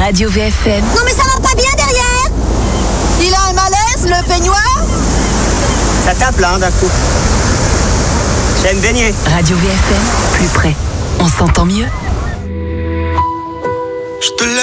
Radio VFM. Non mais ça va pas bien derrière. Il a un malaise, le peignoir. Ça tape là, d'un coup. J'aime baigner. Radio VFM, plus près. On s'entend mieux.